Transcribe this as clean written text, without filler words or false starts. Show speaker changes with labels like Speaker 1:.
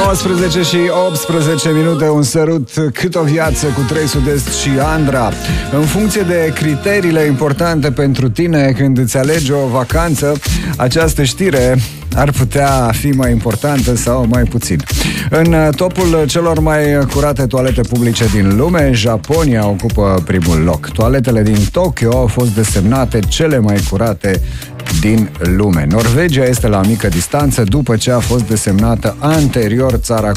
Speaker 1: 19 și 18 minute, un sărut cât o viață cu 3 Sud-Est și Andra. În funcție de criteriile importante pentru tine când îți alegi o vacanță, această știre ar putea fi mai importantă sau mai puțin. În topul celor mai curate toalete publice din lume, Japonia ocupă primul loc. Toaletele din Tokyo au fost desemnate cele mai curate din lume. Norvegia este la mică distanță după ce a fost desemnată anterior țara